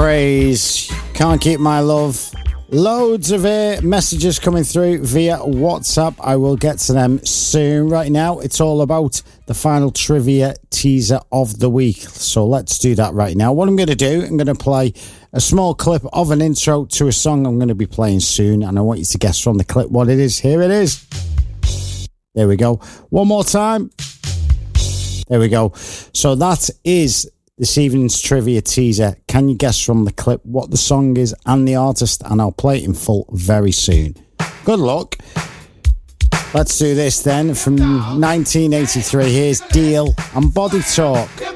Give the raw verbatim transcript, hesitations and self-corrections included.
Praise. Can't Keep My Love. Loads of uh, messages coming through via WhatsApp. I will get to them soon. Right now, it's all about the final trivia teaser of the week. So let's do that right now. What I'm going to do, I'm going to play a small clip of an intro to a song I'm going to be playing soon. And I want you to guess from the clip what it is. Here it is. There we go. One more time. There we go. So that is this evening's trivia teaser. Can you guess from the clip what the song is and the artist? And I'll play it in full very soon. Good luck. Let's do this then. From nineteen eighty-three, here's Deal and Body Talk.